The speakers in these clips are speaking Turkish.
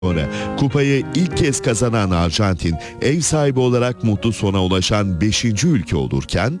Sonra kupayı ilk kez kazanan Arjantin, ev sahibi olarak mutlu sona ulaşan 5. ülke olurken,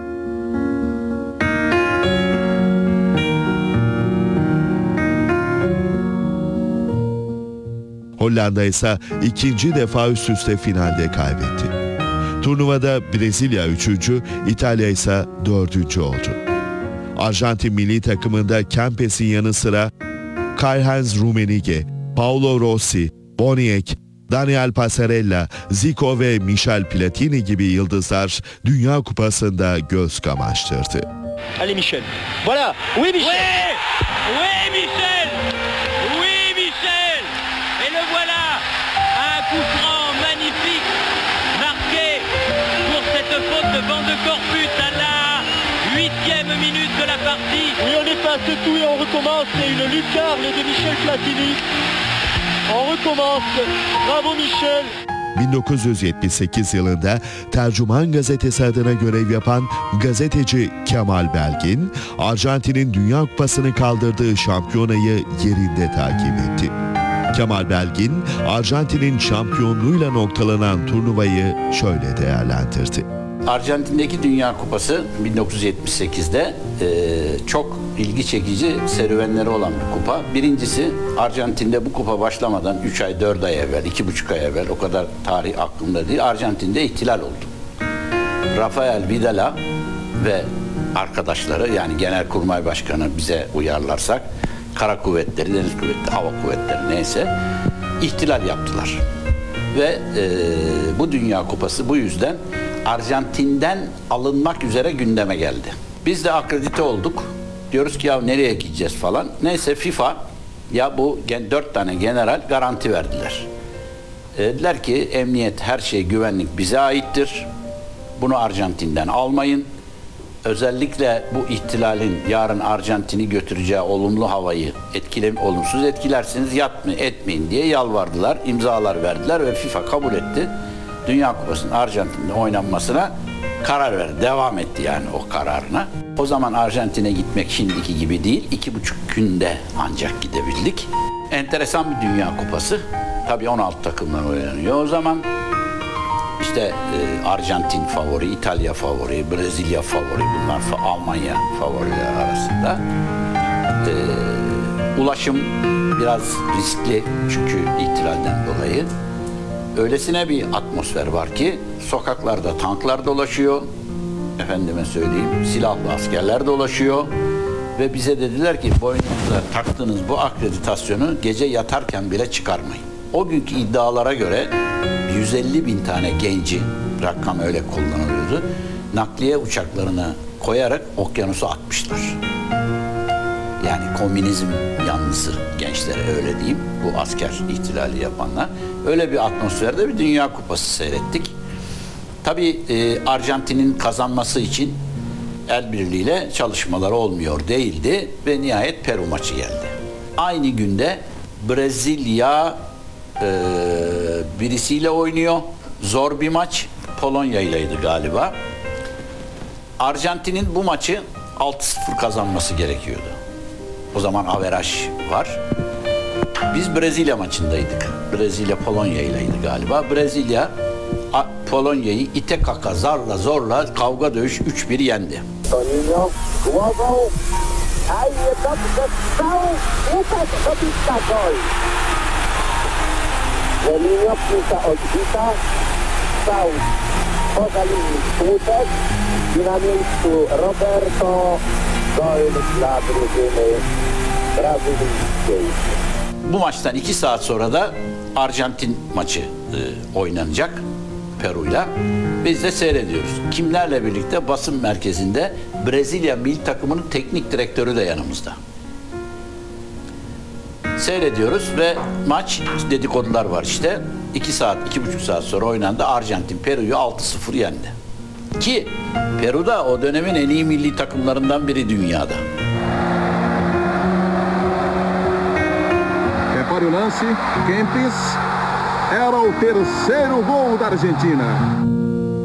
Hollanda ise ikinci defa üst üste finalde kaybetti. Turnuvada Brezilya 3. İtalya ise 4. oldu. Arjantin milli takımında Kempes'in yanı sıra Karl-Heinz Rummenigge, Paolo Rossi, Boniek, Daniel Passarella, Zico ve Michel Platini gibi yıldızlar Dünya Kupası'nda göz kamaştırdı. Allez Michel. Voilà. Oui Michel. Oui, oui Michel. Oui Michel. Et le voilà. Un coup franc magnifique marqué pour cette faute de Van de Corpus à la 8e minute de la partie. Oui, on efface tout et on recommence. C'est une lucarne de Michel Platini. On recommence. Bravo Michel. 1978 yılında Tercüman Gazetesi adına görev yapan gazeteci Kemal Belgin, Arjantin'in Dünya Kupası'nı kaldırdığı şampiyonayı yerinde takip etti. Kemal Belgin, Arjantin'in şampiyonluğuyla noktalanan turnuvayı şöyle değerlendirdi. Arjantin'deki Dünya Kupası 1978'de çok ilgi çekici serüvenleri olan bir kupa. Birincisi, Arjantin'de bu kupa başlamadan 3 ay, 4 ay evvel, 2,5 ay evvel, o kadar tarih aklımda değil, Arjantin'de ihtilal oldu. Rafael Videla ve arkadaşları, yani Genelkurmay Başkanı bize uyarlarsak, Kara Kuvvetleri, Deniz Kuvvetleri, Hava Kuvvetleri neyse, ihtilal yaptılar. Ve bu Dünya Kupası bu yüzden Arjantin'den alınmak üzere gündeme geldi. Biz de akredite olduk. Diyoruz ki ya nereye gideceğiz falan. Neyse FIFA ya bu 4 tane general garanti verdiler. Dediler ki emniyet, her şey, güvenlik bize aittir. Bunu Arjantin'den almayın. Özellikle bu ihtilalin yarın Arjantin'i götüreceği olumlu havayı olumsuz etkilersiniz, etmeyin diye yalvardılar. İmzalar verdiler ve FIFA kabul etti. Dünya Kupası'nın Arjantin'de oynanmasına karar verdi. Devam etti yani o kararına. O zaman Arjantin'e gitmek şimdiki gibi değil. 2,5 günde ancak gidebildik. Enteresan bir Dünya Kupası. Tabii 16 takımdan oynanıyor o zaman. İşte Arjantin favori, İtalya favori, Brezilya favori, bunlar Almanya favoriler arasında. Ulaşım biraz riskli çünkü ihtilalden dolayı. Öylesine bir atmosfer var ki sokaklarda tanklar dolaşıyor, efendime söyleyeyim silahlı askerler dolaşıyor ve bize dediler ki boynunuza taktığınız bu akreditasyonu gece yatarken bile çıkarmayın. O günkü iddialara göre 150 bin tane genci, rakam öyle kullanılıyordu, nakliye uçaklarına koyarak okyanusa atmışlar. Yani komünizm yanlısı gençlere, öyle diyeyim, bu asker ihtilali yapanlar. Öyle bir atmosferde bir Dünya Kupası seyrettik. Tabii Arjantin'in kazanması için el birliğiyle çalışmalar olmuyor değildi ve nihayet Peru maçı geldi. Aynı günde Brezilya birisiyle oynuyor. Zor bir maç. Polonya ileydi galiba. Arjantin'in bu maçı 6-0 kazanması gerekiyordu. O zaman averaj var. Biz Brezilya maçındaydık. Brezilya Polonya ileydi galiba. Brezilya Polonya'yı ite kaka, zarla zorla, kavga dövüş 3-1 yendi. Toninho głową, a dobrze strzał, Łukasz Dobicka gol. Toninho piłka odbita, strzał poza linią słupek i na miejscu Roberto gol dla drużyny brazylijskiej. Bu maçtan 2 saat sonra da Arjantin maçı oynanacak Peru'yla. Biz de seyrediyoruz. Kimlerle birlikte? Basın merkezinde Brezilya milli takımının teknik direktörü de yanımızda. Seyrediyoruz ve maç, dedikodular var işte. 2 saat, 2,5 saat sonra oynandı. Arjantin Peru'yu 6-0 yendi. Ki Peru da o dönemin en iyi milli takımlarından biri dünyada. Repare o lance, Kempes, era o terceiro gol da Argentina.